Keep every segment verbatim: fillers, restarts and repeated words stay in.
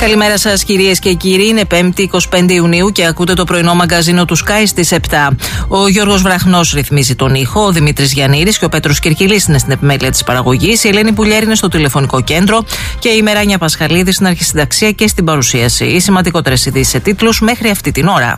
Καλημέρα σας κυρίες και κύριοι, είναι πέμπτη εικοστή πέμπτη Ιουνίου και ακούτε το πρωινό μαγκαζίνο του Sky στις επτά. Ο Γιώργος Βραχνός ρυθμίζει τον ήχο, ο Δημήτρης Γιαννήρης και ο Πέτρος Κυρκυλής είναι στην επιμέλεια της παραγωγής, η Ελένη Πουλιέρη είναι στο τηλεφωνικό κέντρο και η Μεράνια Πασχαλίδη στην αρχισυνταξία και στην παρουσίαση. Οι σημαντικότερες ειδήσεις σε τίτλους μέχρι αυτή την ώρα.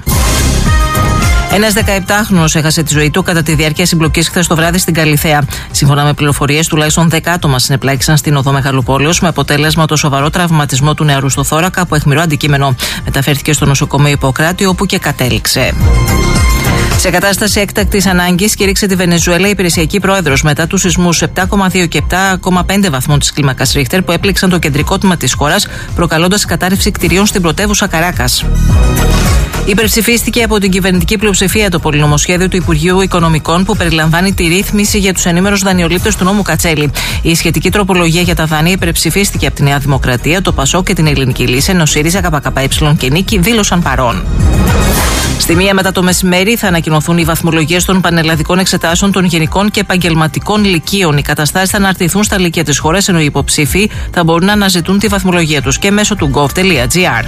Ένας δεκαεπτάχρονος έχασε τη ζωή του κατά τη διάρκεια συμπλοκής χθες το βράδυ στην Καλιθέα. Σύμφωνα με πληροφορίες, τουλάχιστον δέκα άτομα συνεπλάκησαν στην οδό Μεγαλοπόλεως με αποτέλεσμα το σοβαρό τραυματισμό του νεαρού στο θώρακα που αιχμηρό αντικείμενο μεταφέρθηκε στο νοσοκομείο Ιπποκράτη, όπου και κατέληξε. Σε κατάσταση έκτακτης ανάγκης κήρυξε τη Βενεζουέλα η υπηρεσιακή πρόεδρος μετά τους σεισμούς επτά κόμμα δύο και επτά κόμμα πέντε βαθμών της κλίμακας Ρίχτερ που έπληξαν το κεντρικό τμήμα της χώρας, προκαλώντας κατάρρευση κτηρίων στην πρωτεύουσα Καράκας. Υπερψηφίστηκε από την κυβερνητική πλειοψηφία το πολυνομοσχέδιο του Υπουργείου Οικονομικών που περιλαμβάνει τη ρύθμιση για τους ενήμερους δανειολήπτες του νόμου Κατσέλη. Η σχετική τροπολογία για τα δάνεια υπερψηφίστηκε από τη Νέα Δημοκρατία, το ΠΑΣΟΚ και την Ελληνική Λύση, ενώ ΣΥΡΙΖΑ, ΚΚΕ και Νίκη δήλωσαν παρόν. Στη μία μετά το μεσημέρι θα ανακοινωθούν οι βαθμολογίες των πανελλαδικών εξετάσεων των γενικών και επαγγελματικών λυκείων. Οι καταστάσεις θα αναρτηθούν στα λύκεια της χώρας, ενώ οι υποψήφοι θα μπορούν να αναζητούν τη βαθμολογία τους και μέσω του gov τελεία gr.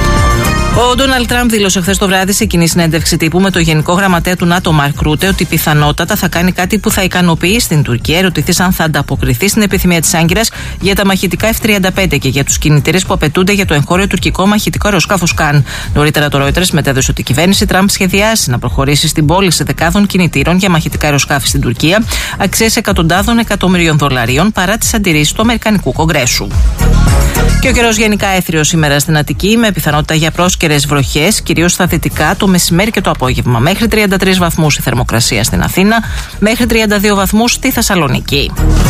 Ο Ντόναλντ Τραμπ δήλωσε χθες το βράδυ σε κοινή συνέντευξη τύπου με το Γενικό Γραμματέα του ΝΑΤΟ, Μαρκ Ρούτε, ότι πιθανότατα θα κάνει κάτι που θα ικανοποιήσει την Τουρκία. Ερωτηθεί αν θα ανταποκριθεί στην επιθυμία της Άγκυρας για τα μαχητικά εφ τριάντα πέντε και για τους κινητήρες που απαιτούνται για το εγχώριο τουρκικό μαχητικό αεροσκάφος Καν. Νωρίτερα το Reuters μετέδωσε ότι η κυβέρνηση Τραμπ σχεδιάζει να προχωρήσει στην πώληση δεκάδων κινητήρων για μαχητικά αεροσκάφη στην Τουρκία, αξίες εκατοντάδων εκατομμυρίων δολαρίων, παρά τις αντιρρήσεις του Αμερικανικού Κογκρέσου. Και ο καιρός γενικά έθριος σήμερα στην Αττική, με πιθανότητα για πρόσκαιρες βροχές, κυρίως στα δυτικά, το μεσημέρι και το απόγευμα. Μέχρι τριάντα τρεις βαθμούς η θερμοκρασία στην Αθήνα, μέχρι τριάντα δύο βαθμούς στη Θεσσαλονίκη.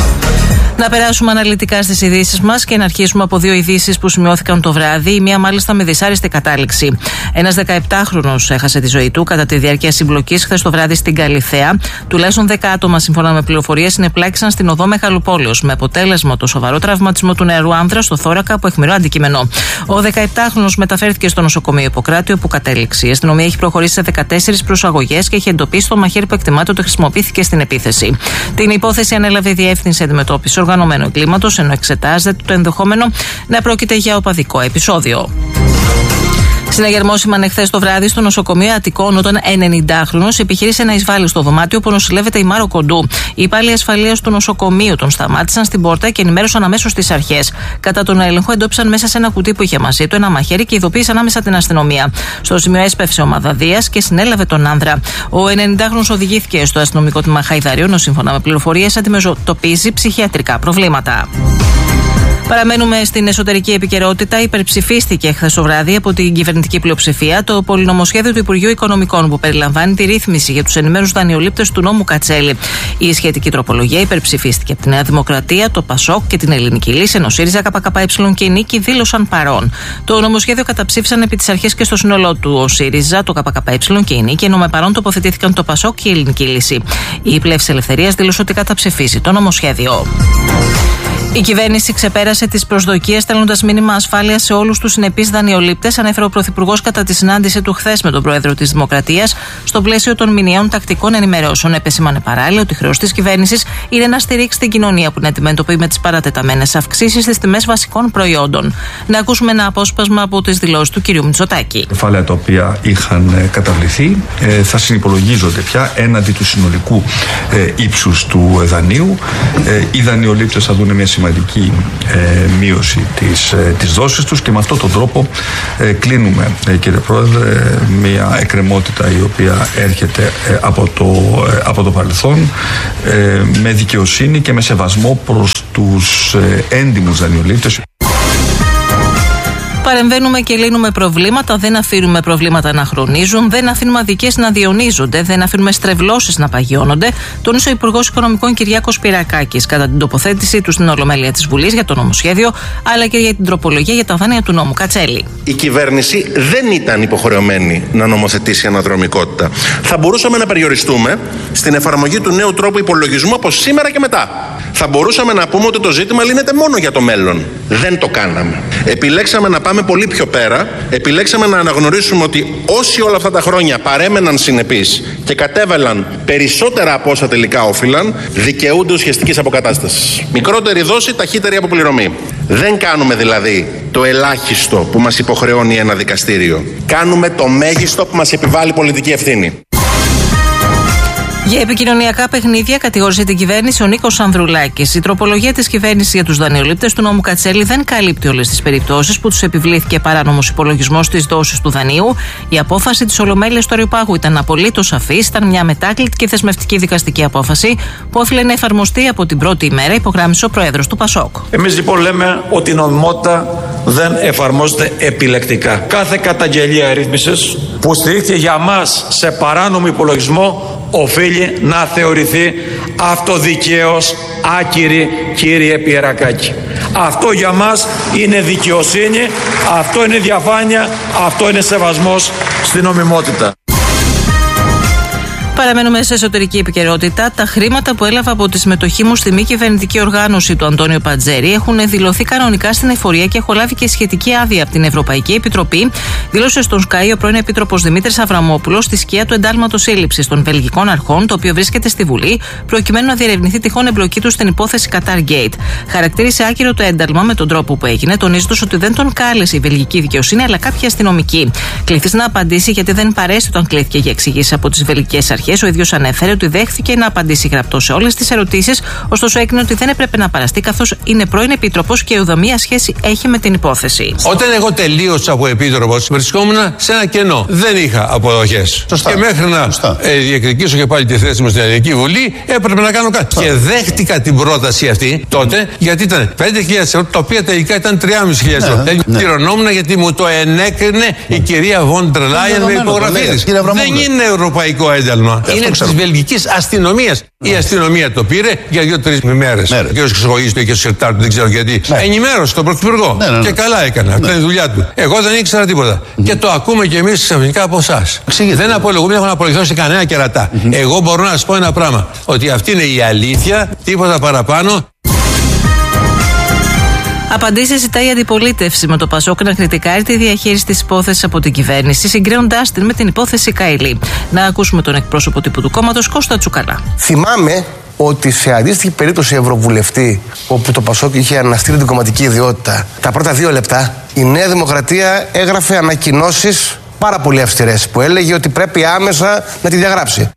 Να περάσουμε αναλυτικά στις ειδήσεις μας και να αρχίσουμε από δύο ειδήσεις που σημειώθηκαν το βράδυ, η μία μάλιστα με δυσάρεστη κατάληξη. Ένας δεκαεπτάχρονος έχασε τη ζωή του κατά τη διάρκεια συμπλοκής χθες το βράδυ στην Καλιθέα. Τουλάχιστον δέκα άτομα, σύμφωνα με πληροφορίες, συνεπλάκησαν στην οδό Μεγαλοπόλεως με αποτέλεσμα το σοβαρό τραυματισμό του νεαρού άνδρα στο θώρακα από αιχμηρό αντικείμενο. Ο δεκαεπτάχρονος μεταφέρθηκε στο νοσοκομείο Ιπποκράτη, όπου κατέληξε. Η αστυνομία έχει προχωρήσει σε δεκατέσσερις προσαγωγές και έχει εντοπίσει το μαχαίρι που εκτιμάται ότι χρησιμοποιήθηκε στην επίθεση. Την υπόθεση ανέλαβε η Διεύθυνση Αντιμετώπισης Οργανωμένου Εγκλήματος, ενώ εξετάζεται το ενδεχόμενο να πρόκειται για οπαδικό επεισόδιο. Συναγερμός σήμανε χθες το βράδυ στο νοσοκομείο Αττικών όταν ενενηντάχρονος επιχείρησε να εισβάλλει στο δωμάτιο που νοσηλεύεται η Μάρο Κοντού. Οι υπάλληλοι ασφαλείας του νοσοκομείου τον σταμάτησαν στην πόρτα και ενημέρωσαν αμέσως τις αρχές. Κατά τον έλεγχο, εντόπισαν μέσα σε ένα κουτί που είχε μαζί του ένα μαχαίρι και ειδοποίησαν άμεσα την αστυνομία. Στο σημείο έσπευσε ομάδα Δίας και συνέλαβε τον άνδρα. Ο ενενηντάχρονος οδηγήθηκε στο αστυνομικό τμήμα Χαϊδαρίων, ενώ σύμφωνα με πληροφορίες αντιμετωπίζει ψυχιατρικά προβλήματα. Παραμένουμε στην εσωτερική επικαιρότητα. Υπερψηφίστηκε χθες το βράδυ από την κυβερνητική πλειοψηφία το πολυνομοσχέδιο του Υπουργείου Οικονομικών που περιλαμβάνει τη ρύθμιση για τους ενημέρους δανειολήπτες του νόμου Κατσέλη. Η σχετική τροπολογία υπερψηφίστηκε από τη Νέα Δημοκρατία, το ΠΑΣΟΚ και την Ελληνική Λύση, ενώ ΣΥΡΙΖΑ, ΚΚΕ και η Νίκη δήλωσαν παρόν. Το νομοσχέδιο καταψήφισαν επί της αρχής και στο σύνολό του ο ΣΥΡΙΖΑ, το ΚΚΕ και η Νίκη, ενώ με παρόν τοποθετήθηκαν το ΠΑΣΟΚ και η Ελληνική Λύση. Η Πλεύση Ελευθερίας δήλωσε ότι καταψηφίσει το νομοσχέδιο. Η κυβέρνηση ξεπέρασε τις προσδοκίες, στέλνοντας μήνυμα ασφάλειας σε όλους τους συνεπείς δανειολήπτες, ανέφερε ο Πρωθυπουργός κατά τη συνάντηση του χθες με τον Πρόεδρο της Δημοκρατίας, στο πλαίσιο των μηνιαίων τακτικών ενημερώσεων. Επεσήμανε παράλληλα ότι χρέος της κυβέρνησης είναι να στηρίξει την κοινωνία που είναι αντιμέτωπη με τις παρατεταμένες αυξήσεις στις τιμές βασικών προϊόντων. Να ακούσουμε ένα απόσπασμα από τις δηλώσεις του κ. Μητσοτάκη. Κεφάλαια τα οποία είχαν καταβληθεί ε, θα συνυπολογίζονται πια έναντι του συνολικού ε, ύψους του δανείου. Ε, οι δανειολήπτες θα δουν μια σημαντική ε, μείωση της, ε, της δόσης τους και με αυτόν τον τρόπο ε, κλείνουμε, ε, κύριε Πρόεδρε, μια εκκρεμότητα η οποία έρχεται ε, από, το, ε, από το παρελθόν ε, με δικαιοσύνη και με σεβασμό προς τους ε, έντιμους δανειολήπτες. Παρεμβαίνουμε και λύνουμε προβλήματα, δεν αφήνουμε προβλήματα να χρονίζουν, δεν αφήνουμε αδικίες να διονύζονται, δεν αφήνουμε στρεβλώσεις να παγιώνονται, τόνισε ο Υπουργός Οικονομικών Κυριάκος Πυρακάκης κατά την τοποθέτησή του στην Ολομέλεια της Βουλής για το νομοσχέδιο, αλλά και για την τροπολογία για τα δάνεια του νόμου Κατσέλη. Η κυβέρνηση δεν ήταν υποχρεωμένη να νομοθετήσει αναδρομικότητα. Θα μπορούσαμε να περιοριστούμε στην εφαρμογή του νέου τρόπου υπολογισμού από σήμερα και μετά. Θα μπορούσαμε να πούμε ότι το ζήτημα λύνεται μόνο για το μέλλον. Δεν το κάναμε. Επιλέξαμε να πάμε πάμε πολύ πιο πέρα. Επιλέξαμε να αναγνωρίσουμε ότι όσοι όλα αυτά τα χρόνια παρέμεναν συνεπείς και κατέβαλαν περισσότερα από όσα τελικά όφυλαν, δικαιούνται ουσιαστικής αποκατάστασης. Μικρότερη δόση, ταχύτερη αποπληρωμή. Δεν κάνουμε δηλαδή το ελάχιστο που μας υποχρεώνει ένα δικαστήριο. Κάνουμε το μέγιστο που μας επιβάλλει πολιτική ευθύνη. Για επικοινωνιακά παιχνίδια κατηγόρησε την κυβέρνηση ο Νίκος Ανδρουλάκης. Η τροπολογία της κυβέρνησης για τους δανειολήπτες του νόμου Κατσέλη δεν καλύπτει όλες τις περιπτώσεις που τους επιβλήθηκε παράνομος υπολογισμός της δόσης του δανείου. Η απόφαση της Ολομέλειας του Αριοπάγου ήταν απολύτως σαφής. Ήταν μια μετάκλητη και θεσμευτική δικαστική απόφαση που όφιλε να εφαρμοστεί από την πρώτη ημέρα, υπογράμμισε ο πρόεδρος του Πασόκ. Εμείς λοιπόν λέμε ότι η νομιμότητα δεν εφαρμόζεται επιλεκτικά. Κάθε καταγγελία ρύθμισης που στηρίχθηκε για μας σε παράνομο υπολογισμό οφείλει να θεωρηθεί αυτοδικαίως άκυρη, κύριε Πιερακάκη. Αυτό για μας είναι δικαιοσύνη, αυτό είναι διαφάνεια, αυτό είναι σεβασμός στην νομιμότητα. Παραμένουμε σε εσωτερική επικαιρότητα. Τα χρήματα που έλαβα από τη συμμετοχή μου στη μη κυβερνητική οργάνωση του Αντώνιο Παντζέρη έχουν δηλωθεί κανονικά στην εφορία και έχω λάβει και σχετική άδεια από την Ευρωπαϊκή Επιτροπή, δήλωσε στον Sky ο πρώην Επίτροπος Δημήτρης Αβραμόπουλος στη σκιά του εντάλματος σύλληψης των βελγικών αρχών, το οποίο βρίσκεται στη Βουλή, προκειμένου να διερευνηθεί τυχόν εμπλοκή του στην υπόθεση Qatar Gate. Χαρακτήρισε άκυρο το ένταλμα με τον τρόπο που έγινε, τονίζοντας ότι δεν τον κάλεσε η βελγική δικαιοσύνη αλλά κάποια αστυνομική. Κληθείς να απαντήσει γιατί δεν παρέστη όταν κλήθηκε για εξηγήσεις από τις βελγικές αρχές. Ο ίδιος ανέφερε ότι δέχθηκε να απαντήσει γραπτό σε όλες τις ερωτήσεις, ωστόσο έκρινε ότι δεν έπρεπε να παραστεί καθώς είναι πρώην επίτροπος και ουδαμία σχέση έχει με την υπόθεση. Όταν εγώ τελείωσα από επίτροπος, βρισκόμουν σε ένα κενό. Δεν είχα αποδοχές. Σωστά. Και μέχρι να ε, διεκδικήσω και πάλι τη θέση μου στην Ελληνική Βουλή, έπρεπε να κάνω κάτι. Σωστά. Και δέχτηκα την πρόταση αυτή τότε, γιατί ήταν πέντε χιλιάδες ευρώ, τα οποία τελικά ήταν τρεις χιλιάδες ευρώ. Ναι, ναι. Πληρωνόμουν γιατί μου το ενέκρινε η κυρία Βόντερ Λάιεν με υπογραφή της. Δεν είναι ευρωπαϊκό ένταλμα. Είναι της βελγικής αστυνομίας. Ναι. Η αστυνομία το πήρε για δύο-τρεις ημέρες. Ναι, ο κ. Χρυσοχοίδης το είχε στο σιρτάρι του, δεν ξέρω γιατί. Ναι. Ενημέρωσε τον Πρωθυπουργό. Ναι, ναι, ναι. Και καλά έκανε. Αυτή είναι η δουλειά του. Εγώ δεν ήξερα τίποτα. Mm-hmm. Και το ακούμε κι εμείς ξαφνικά από εσάς. Δεν απολογούμε, δεν έχω να απολογηθώ σε κανένα κερατά. Mm-hmm. Εγώ μπορώ να σας πω ένα πράγμα. Ότι αυτή είναι η αλήθεια, τίποτα παραπάνω. Απαντήσεις ζητάει η αντιπολίτευση, με το Πασόκ να κριτικάρει τη διαχείριση της υπόθεσης από την κυβέρνηση, συγκρίνοντάς την με την υπόθεση Καηλή. Να ακούσουμε τον εκπρόσωπο τύπου του κόμματος, Κώστα Τσουκαλά. Θυμάμαι ότι σε αντίστοιχη περίπτωση ευρωβουλευτή, όπου το Πασόκ είχε αναστείλει την κομματική ιδιότητα, τα πρώτα δύο λεπτά η Νέα Δημοκρατία έγραφε ανακοινώσεις πάρα πολύ αυστηρές που έλεγε ότι πρέπει άμεσα να τη διαγράψει.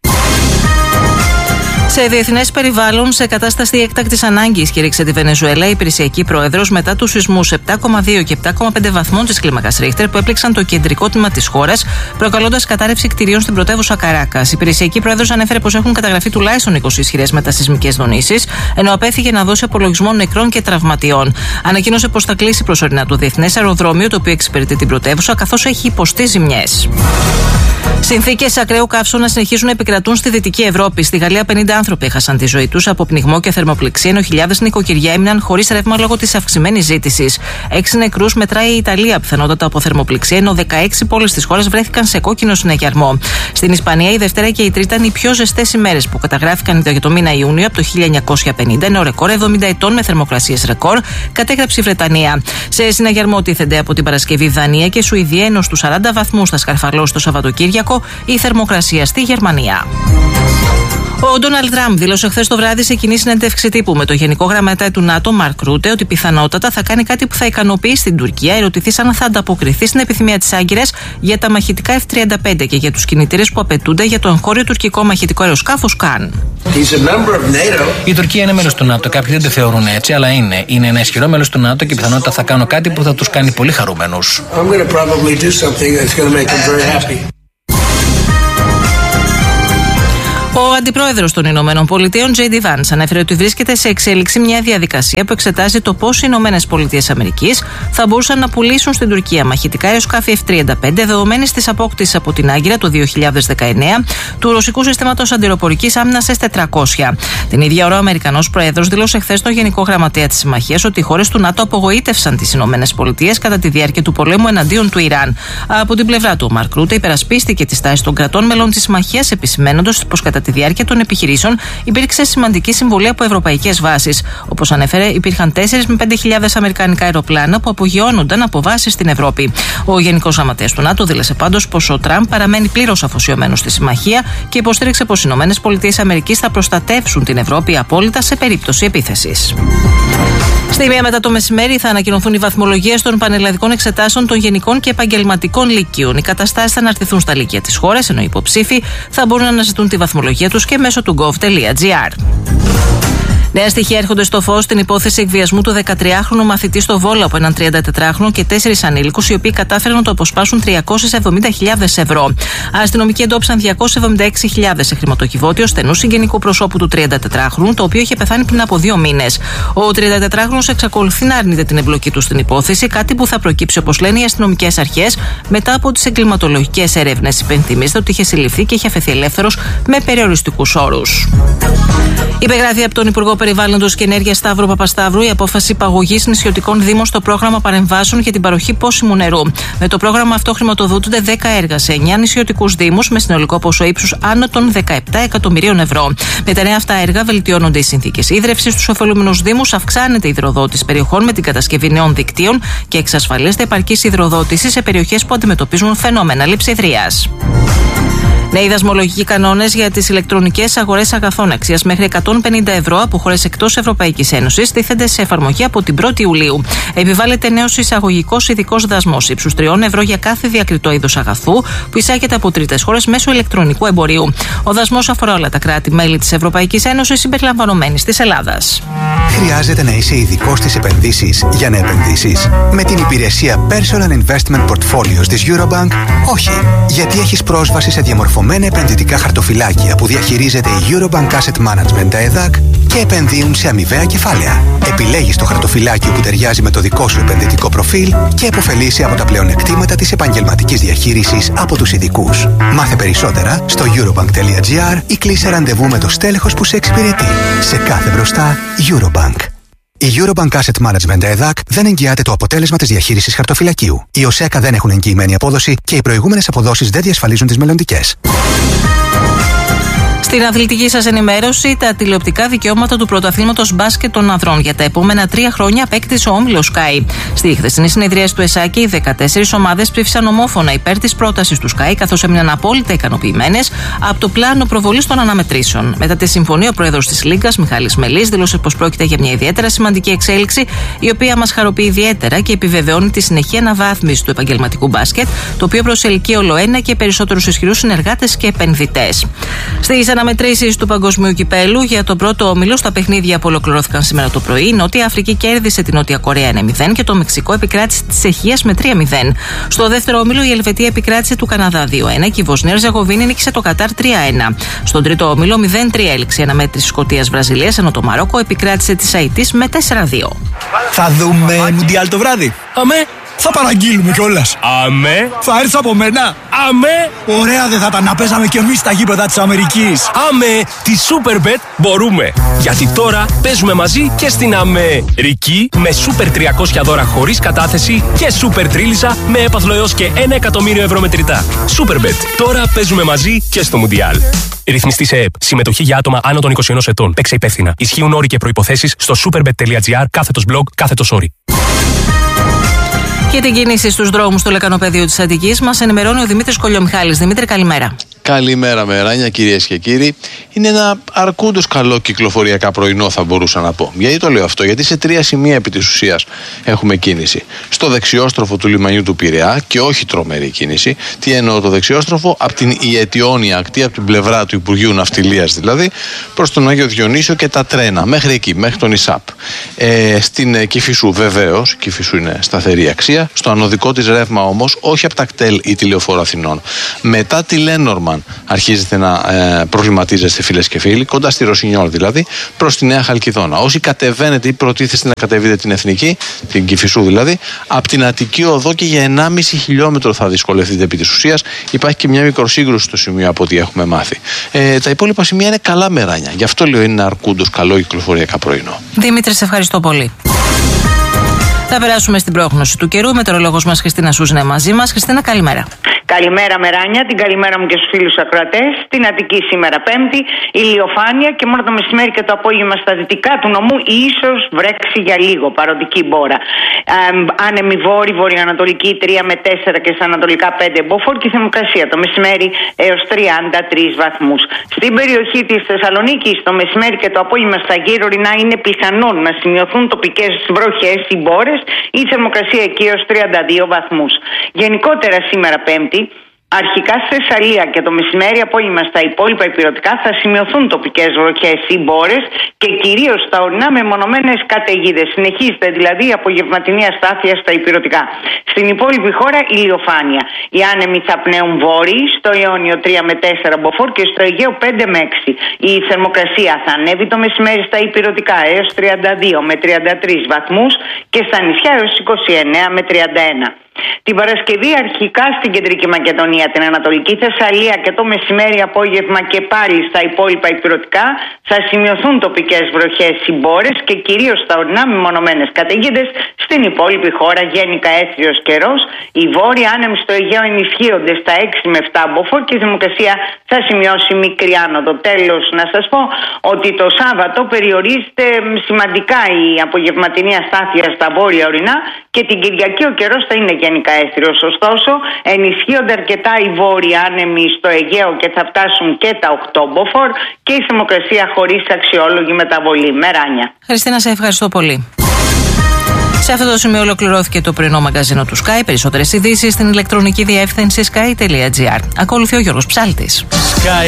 Σε διεθνές περιβάλλον, σε κατάσταση έκτακτης ανάγκης, κήρυξε τη Βενεζουέλα η υπηρεσιακή πρόεδρος μετά τους σεισμούς επτά κόμμα δύο και επτά κόμμα πέντε βαθμών της κλίμακας Ρίχτερ που έπληξαν το κεντρικό τμήμα της χώρας, προκαλώντας κατάρρευση κτηρίων στην πρωτεύουσα Καράκας. Η υπηρεσιακή πρόεδρος ανέφερε πως έχουν καταγραφεί τουλάχιστον είκοσι ισχυρές μετασεισμικές δονήσεις, ενώ απέφυγε να δώσει απολογισμό νεκρών και τραυματιών. Ανακοίνωσε πως θα κλείσει προσωρινά το διεθνές αεροδρόμιο, το οποίο εξυπηρετεί την πρωτεύουσα, καθώς έχει υποστεί ζημιές. Συνθήκες ακραίου καύσωνα συνεχίζουν να επικρατούν στη Δυτική Ευρώπη. Στη Γαλλία, πενήντα άνθρωποι έχασαν τη ζωή τους από πνιγμό και θερμοπληξία, ενώ χιλιάδες νοικοκυριά έμειναν χωρίς ρεύμα λόγω της αυξημένης ζήτησης. Έξι νεκρούς μετράει η Ιταλία, πιθανότατα από θερμοπληξία, ενώ δεκαέξι πόλεις της χώρας βρέθηκαν σε κόκκινο συναγερμό. Στην Ισπανία, η Δευτέρα και η Τρίτη ήταν οι πιο ζεστές ημέρες που καταγράφηκαν για το μήνα Ιούνιο από το χίλια εννιακόσια πενήντα, ενώ ρεκόρ εβδομήντα ετών με θερμοκρασίες ρεκόρ κατέγραψε η Βρετανία. Σε συναγερμό τίθενται από την Παρασκευή Δανία και Σουηδία, ενώ στους σαράντα βαθμούς θα σκαρφαλώσει το Σαββατοκύριακο η θερμοκρασία στη Γερμανία. Ο Ντόναλντ Τραμπ δήλωσε χθες το βράδυ σε κοινή συνέντευξη τύπου με το Γενικό Γραμματέα του ΝΑΤΟ, Μαρκ Ρούτε, ότι πιθανότατα θα κάνει κάτι που θα ικανοποιήσει την Τουρκία. Ερωτηθεί αν θα ανταποκριθεί στην επιθυμία της Άγκυρας για τα μαχητικά εφ τριάντα πέντε και για τους κινητήρες που απαιτούνται για το εγχώριο τουρκικό μαχητικό αεροσκάφος Καν. Η Τουρκία είναι μέλος του ΝΑΤΟ. Κάποιοι δεν το θεωρούν έτσι, αλλά είναι. Είναι ένα ισχυρό μέλος του ΝΑΤΟ και πιθανότατα θα κάνω κάτι που θα τους κάνει πολύ χαρούμενους. Ο αντιπρόεδρος των Ηνωμένων Πολιτείων, τζέι ντι Vance, ανέφερε ότι βρίσκεται σε εξέλιξη μια διαδικασία που εξετάζει το πώς οι Ηνωμένες Πολιτείες Αμερικής θα μπορούσαν να πουλήσουν στην Τουρκία μαχητικά αεροσκάφη εφ τριάντα πέντε, δεδομένης της απόκτησης από την Άγκυρα το δύο χιλιάδες δεκαεννέα του ρωσικού συστήματος αντιρροπορικής άμυνας ες τετρακόσια. Την ίδια ώρα, ο Αμερικανός Πρόεδρος δήλωσε χθες στο Γενικό Γραμματέα της Συμμαχίας ότι οι χώρες του ΝΑΤΟ απογοήτευσαν τις Ηνωμένες Πολιτείες κατά τη διάρκεια του πολέμου εναντίον του Ιράν. Από την πλευρά του, ο Μαρκ Ρούτε υπερασπίστηκε τη στάση των κρατών μελών της Συμμαχίας, επισημαίνοντας πως κατά τη διάρκεια των επιχειρήσεων υπήρξε σημαντική συμβολή από ευρωπαϊκές βάσεις. Όπως ανέφερε, υπήρχαν τέσσερις με πέντε χιλιάδες αμερικανικά αεροπλάνα που απογειώνονταν από βάσεις στην Ευρώπη. Ο Γενικός Γραμματέας του ΝΑΤΟ δήλωσε πάντως πως ο Τραμπ παραμένει πλήρως αφοσιωμένος στη συμμαχία και υποστήριξε πως οι ΗΠΑ θα προστατεύσουν την Ευρώπη απόλυτα σε περίπτωση επίθεσης. Στη μία μετά το μεσημέρι θα ανακοινωθούν οι βαθμολογίες των πανελλαδικών εξετάσεων των γενικών και επαγγελματικών λυκείων. Οι καταστάσεις θα αναρτηθούν στα λύκεια της χώρας, ενώ οι υποψήφοι θα μπορούν να αναζητούν τη βαθμολογία τους και μέσω του gov τελεία gr. Νέα στοιχεία έρχονται στο φως στην υπόθεση εκβιασμού του δεκατριάχρονου μαθητή στο Βόλο από έναν τριαντατετράχρονο και τέσσερις ανήλικους, οι οποίοι κατάφεραν να το αποσπάσουν τριακόσιες εβδομήντα χιλιάδες ευρώ. Αστυνομικοί εντόπισαν διακόσιες εβδομήντα έξι χιλιάδες σε χρηματοκιβώτιο στενού συγγενικού προσώπου του τριαντατετράχρονου, το οποίο είχε πεθάνει πριν από δύο μήνες. Ο τριαντατετράχρονος εξακολουθεί να αρνείται την εμπλοκή του στην υπόθεση, κάτι που θα προκύψει, όπως λένε οι αστυνομικές αρχές, μετά από τις εγκληματολογικές έρευνες. Υπενθυμίζεται ότι είχε συλληφθεί και είχε αφαιθεί ελεύθερος με περιοριστικούς όρους. Υπεγράφει από τον Υπουργό Περιβάλλοντος και Ενέργειας Σταύρο Παπασταύρου η απόφαση υπαγωγής νησιωτικών δήμων στο πρόγραμμα παρεμβάσεων για την παροχή πόσιμου νερού. Με το πρόγραμμα αυτό χρηματοδοτούνται δέκα έργα σε εννέα νησιωτικούς δήμους με συνολικό ποσό ύψους άνω των δεκαεπτά εκατομμυρίων ευρώ. Με τα νέα αυτά έργα βελτιώνονται οι συνθήκες ίδρευσης στους ωφελούμενους δήμους, αυξάνεται η υδροδότηση περιοχών με την κατασκευή νέων δικτύων και εξασφαλίζεται επαρκής υδροδότηση σε περιοχές που αντιμετωπίζουν φαινόμενα λειψιδρίας. Νέοι δασμολογικοί κανόνες για τις ηλεκτρονικές αγορές αγαθών αξίας μέχρι εκατόν πενήντα ευρώ από χώρες εκτός Ευρωπαϊκής Ένωσης τίθενται σε εφαρμογή από την πρώτη Ιουλίου. Επιβάλλεται νέος εισαγωγικός ειδικός δασμός ύψους τριών ευρώ για κάθε διακριτό είδος αγαθού που εισάγεται από τρίτες χώρες μέσω ηλεκτρονικού εμπορίου. Ο δασμός αφορά όλα τα κράτη-μέλη της Ευρωπαϊκής Ένωσης συμπεριλαμβανομένης της Ελλάδας. Χρειάζεται να είσαι ειδικός στις επενδύσεις για να επενδύσεις? Με την υπηρεσία Personal Investment Portfolios της Eurobank, όχι. Γιατί έχεις πρόσβαση σε διαμορφωμένα επενδυτικά χαρτοφυλάκια που διαχειρίζεται η Eurobank Asset Management ΕΔΑΚ και επενδύουν σε αμοιβαία κεφάλαια. Επιλέγεις το χαρτοφυλάκιο που ταιριάζει με το δικό σου επενδυτικό προφίλ και επωφελείσαι από τα πλεονεκτήματα της επαγγελματικής διαχείρισης από τους ειδικούς. Μάθε περισσότερα στο eurobank τελεία gr ή κλείσε ραντεβού με το στέλεχος που σε εξυπηρετεί. Σε κάθε μπροστά, Eurobank. Η Eurobank Asset Management ΕΔΑΚ δεν εγγυάται το αποτέλεσμα της διαχείρισης χαρτοφυλακίου. Οι ΟΣΕΚΑ δεν έχουν εγγυημένη απόδοση και οι προηγούμενες αποδόσεις δεν διασφαλίζουν τις μελλοντικές. Στην αθλητική σας ενημέρωση, τα τηλεοπτικά δικαιώματα του πρωταθλήματος μπάσκετ των ανδρών για τα επόμενα τρία χρόνια απέκτησε ο όμιλος Sky. Στη χθεσινή συνεδρίαση του ΕΣΑΚΗ, οι δεκατέσσερις ομάδες ψήφισαν ομόφωνα υπέρ της πρότασης του Sky, καθώς έμειναν απόλυτα ικανοποιημένες από το πλάνο προβολής των αναμετρήσεων. Μετά τη συμφωνία, ο πρόεδρος της Λίγκας, Μιχάλης Μελής, δήλωσε πως πρόκειται για μια ιδιαίτερα σημαντική εξέλιξη, η οποία μας χαροποιεί ιδιαίτερα και επιβεβαιώνει τη συνεχή αναβάθμιση του επαγγελματικού μπάσκετ, το οποίο προσελκύει ολοένα και περισσότερους ισχυρούς συνεργάτες και επενδυτές. Στις αναμετρήσεις του Παγκοσμίου Κυπέλου για τον πρώτο όμιλο, στα παιχνίδια που ολοκληρώθηκαν σήμερα το πρωί, η Νότια Αφρική κέρδισε την Νότια Κορέα ένα μηδέν και το Μεξικό επικράτησε τη Τσεχίας με τρία μηδέν. Στο δεύτερο όμιλο, η Ελβετία επικράτησε του Καναδά δύο ένα και η Βοσνία Ερζεγοβίνη νίκησε το Κατάρ τρία ένα. Στον τρίτο όμιλο, μηδέν τρία έληξε η αναμέτρηση Σκωτίας-Βραζιλίας, ενώ το Μαρόκο επικράτησε τη Αιτής με τέσσερα δύο. Θα δούμε Μουντιάλ το βράδυ. Αμέ. Θα παραγγείλουμε κιόλας. Αμέ. Θα έρθει από μένα. Αμέ. Ωραία δεν θα ήταν να παίζαμε κι εμείς στα γήπεδα της Αμερικής. Αμέ. Τη Superbet μπορούμε. Γιατί τώρα παίζουμε μαζί και στην Αμερική με Super τριακόσια δώρα χωρίς κατάθεση και Super Τρίλισσα με έπαθλο έως και ένα εκατομμύριο ευρώ μετρητά. Superbet. Τώρα παίζουμε μαζί και στο Μουντιάλ. Ρυθμιστή σε ΕΕΠ. Συμμετοχή για άτομα άνω των είκοσι ενός ετών. Παίξε υπεύθυνα. Ισχύουν όροι και προϋποθέσεις στο superbet τελεία gr κάθετος blog κάθετος όροι. Και την κίνηση στους δρόμους του λεκανοπεδίου της Αττικής μας ενημερώνει ο Δημήτρης Κολιομιχάλης. Δημήτρη, καλημέρα. Καλημέρα Μεράνια, κυρίες και κύριοι. Είναι ένα αρκούντος καλό κυκλοφοριακά πρωινό, θα μπορούσα να πω. Γιατί το λέω αυτό? Γιατί σε τρία σημεία επί της ουσίας έχουμε κίνηση. Στο δεξιόστροφο του λιμανιού του Πειραιά, και όχι τρομερή κίνηση. Τι εννοώ το δεξιόστροφο? Από την Ιετιώνια ακτή, από την πλευρά του Υπουργείου Ναυτιλίας δηλαδή, προς τον Άγιο Διονύσιο και τα τρένα. Μέχρι εκεί, μέχρι τον ΙΣΑΠ. Ε, στην Κηφισού βεβαίως, Κηφισού είναι σταθερή αξία. Στο ανωδικό της ρεύμα όμως, όχι από τα κτέλ ή τη Λεωφόρο Αθηνών. Μετά τη Λένορμαν αρχίζετε να ε, προβληματίζεστε, φίλες και φίλοι, κοντά στη Ρωσινιόλ δηλαδή, προς τη Νέα Χαλκιδόνα. Όσοι κατεβαίνετε ή προτίθεστε να κατεβείτε την Εθνική, την Κηφισού δηλαδή, από την Αττική Οδό και για ενάμιση χιλιόμετρο θα δυσκολευτείτε επί της ουσίας. Υπάρχει και μια μικροσύγκρουση στο σημείο από ό,τι έχουμε μάθει. Ε, τα υπόλοιπα σημεία είναι καλά Μεράνια. Γι' αυτό λέω είναι ένα αρκούντος καλό κυκλοφοριακά πρωινό. Δημήτρη, σε ευχαριστώ πολύ. Θα περάσουμε στην πρόγνωση του καιρού. Η μετεωρολόγος μας Χριστίνα Σούζνα μαζί μας. Χριστίνα, καλημέρα. Καλημέρα Μεράνια, την καλημέρα μου και στους φίλους ακροατές. Στην Αττική σήμερα Πέμπτη, ηλιοφάνεια και μόνο το μεσημέρι και το απόγευμα στα δυτικά του νομού ίσως βρέξει για λίγο, παροδική μπόρα. Ε, άνεμη βόρη, βορειοανατολική τρία με τέσσερα και στα ανατολικά πέντε μποφόρ και θερμοκρασία το μεσημέρι έως τριάντα τρεις βαθμούς. Στην περιοχή της Θεσσαλονίκης το μεσημέρι και το απόγευμα στα γύρω ορεινά είναι πιθανόν να σημειωθούν τοπικές βροχές ή μπόρες, η θερμοκρασία εκεί έως τριάντα δύο βαθμούς. Γενικότερα σήμερα Πέμπτη, αρχικά στη Θεσσαλία και το μεσημέρι απόγευμα στα υπόλοιπα ηπειρωτικά θα σημειωθούν τοπικές βροχές ή μπόρες και κυρίως στα ορεινά με μονομένες καταιγίδες. Συνεχίζεται δηλαδή η απογευματινή αστάθεια στα ηπειρωτικά. Στην υπόλοιπη χώρα ηλιοφάνεια. Οι άνεμοι θα πνέουν βόρειοι, στο Ιόνιο τρία με τέσσερα μποφόρ και στο Αιγαίο πέντε με έξι. Η θερμοκρασία θα ανέβει το μεσημέρι στα ηπειρωτικά έως τριάντα δύο με τριάντα τρεις βαθμούς και στα νησιά έως είκοσι εννέα με τριάντα ένα. Την Παρασκευή αρχικά στην Κεντρική Μακεδονία, την Ανατολική Θεσσαλία και το μεσημέρι απόγευμα και πάλι στα υπόλοιπα ηπειρωτικά θα σημειωθούν τοπικές βροχές ή μπόρες και κυρίως στα ορεινά με μονομένες καταιγίδες. Στην υπόλοιπη χώρα γενικά έθριος καιρός. Οι βόρειοι άνεμοι στο Αιγαίο ενισχύονται στα έξι με επτά μποφόρ και η δημοκρασία θα σημειώσει μικρή άνοδο. Τέλος, να σας πω ότι το Σάββατο περιορίζεται σημαντικά η απογευματινή αστάθεια στα βόρεια ορεινά και την Κυριακή ο καιρός θα είναι γενικά έθριος. Ωστόσο, ενισχύονται αρκετά οι βόρειοι άνεμοι στο Αιγαίο και θα φτάσουν και τα οκτώ μποφόρ και η θερμοκρασία χωρίς αξιόλογη μεταβολή. Μεράνια. Χριστίνα, σε ευχαριστώ πολύ. Σε αυτό το σημείο ολοκληρώθηκε το πρωινό μαγκαζίνο του Sky. Περισσότερες ειδήσεις στην ηλεκτρονική διεύθυνση sky τελεία gr. Ακολουθεί ο Γιώργος Ψάλτης. Sky.